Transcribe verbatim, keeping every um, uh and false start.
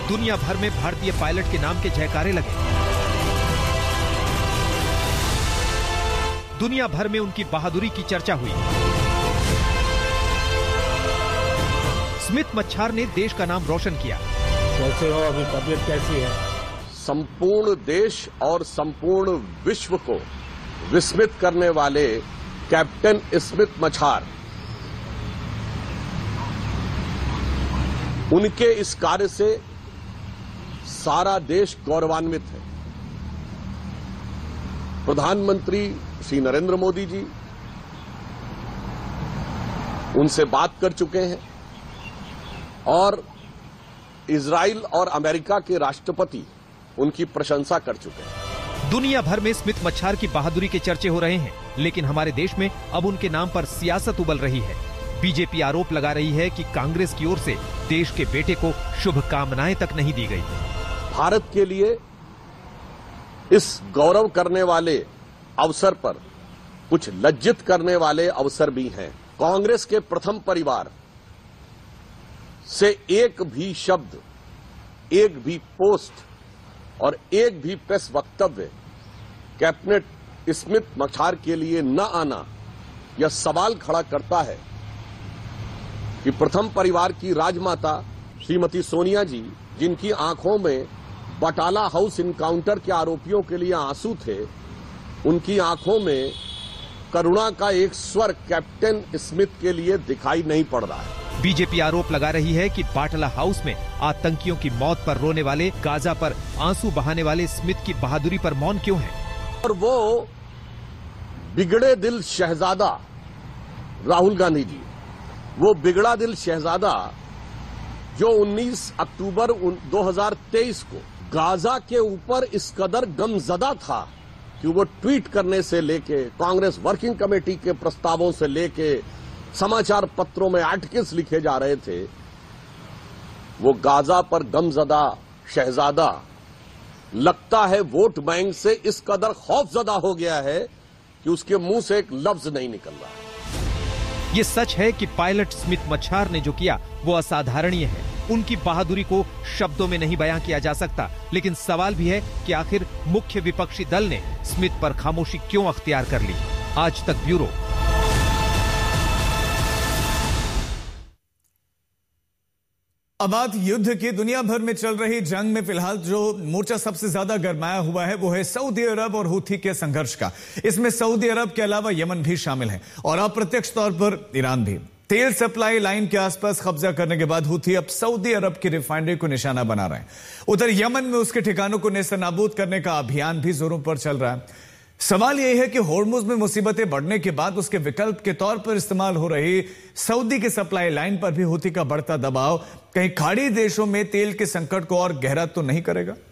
दुनिया भर में भारतीय पायलट के नाम के जयकारे लगे। दुनिया भर में उनकी बहादुरी की चर्चा हुई। स्मिथ मच्छार ने देश का नाम रोशन किया। कैसे हो, अभी तबीयत कैसी है? संपूर्ण देश और संपूर्ण विश्व को विस्मित करने वाले कैप्टन स्मिथ मच्छार, उनके इस कार्य से सारा देश गौरवान्वित है। प्रधानमंत्री श्री नरेंद्र मोदी जी उनसे बात कर चुके हैं और इजराइल और अमेरिका के राष्ट्रपति उनकी प्रशंसा कर चुके हैं। दुनिया भर में स्मिथ मच्छार की बहादुरी के चर्चे हो रहे हैं, लेकिन हमारे देश में अब उनके नाम पर सियासत उबल रही है। बीजेपी आरोप लगा रही है कि कांग्रेस की ओर से देश के बेटे को शुभकामनाएं तक नहीं दी गई। भारत के लिए इस गौरव करने वाले अवसर पर कुछ लज्जित करने वाले अवसर भी हैं। कांग्रेस के प्रथम परिवार से एक भी शब्द, एक भी पोस्ट और एक भी प्रेस वक्तव्य कैप्टन स्मिथ मच्छार के लिए न आना यह सवाल खड़ा करता है कि प्रथम परिवार की राजमाता श्रीमती सोनिया जी, जिनकी आंखों में बटाला हाउस इनकाउंटर के आरोपियों के लिए आंसू थे, उनकी आंखों में करुणा का एक स्वर कैप्टन स्मिथ के लिए दिखाई नहीं पड़ रहा है। बीजेपी आरोप लगा रही है कि बाटला हाउस में आतंकियों की मौत पर रोने वाले, गाजा पर आंसू बहाने वाले स्मिथ की बहादुरी पर मौन क्यों है? और वो बिगड़े दिल शहजादा राहुल गांधी जी, वो बिगड़ा दिल शहजादा जो उन्नीस अक्टूबर दो हज़ार तेईस को गाजा के ऊपर इस कदर गमजदा था कि वो ट्वीट करने से लेके, कांग्रेस वर्किंग कमेटी के प्रस्तावों से लेके, समाचार पत्रों में आर्टिकल्स लिखे जा रहे थे, वो गाजा पर गमजदा शहजादा लगता है वोट बैंक से इस कदर खौफजदा हो गया है कि उसके मुंह से एक लफ्ज नहीं निकल रहा है। ये सच है कि पायलट स्मिथ मच्छार ने जो किया वो असाधारणीय है। उनकी बहादुरी को शब्दों में नहीं बयां किया जा सकता, लेकिन सवाल भी है कि आखिर मुख्य विपक्षी दल ने स्मिथ पर खामोशी क्यों अख्तियार कर ली। आज तक ब्यूरो। अब बात युद्ध की। दुनिया भर में चल रही जंग में फिलहाल जो मोर्चा सबसे ज्यादा गरमाया हुआ है वो है सऊदी अरब और हूथी के संघर्ष का। इसमें सऊदी अरब के अलावा यमन भी शामिल है और अप्रत्यक्ष तौर पर ईरान भी। तेल सप्लाई लाइन के आसपास कब्जा करने के बाद हूथी अब सऊदी अरब की रिफाइनरी को निशाना बना रहे हैं। उधर यमन में उसके ठिकानों को नेस्तनाबूद करने का अभियान भी जोरों पर चल रहा है। सवाल यह है कि होर्मुज में मुसीबतें बढ़ने के बाद उसके विकल्प के तौर पर इस्तेमाल हो रही सऊदी की सप्लाई लाइन पर भी हूथी का बढ़ता दबाव कहीं खाड़ी देशों में तेल के संकट को और गहरा तो नहीं करेगा?